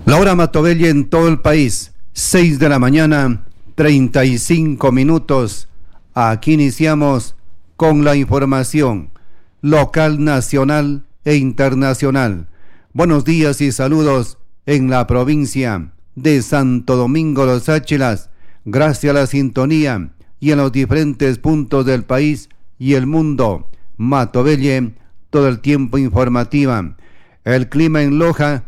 La hora Matobelle en todo el país, 6 de la mañana, 35 minutos. Aquí iniciamos con la información local, nacional e internacional. Buenos días y saludos en la provincia de Santo Domingo Los Áchilas. Gracias a la sintonía y en los diferentes puntos del país y el mundo. Matobelle, todo el tiempo informativa. El clima en Loja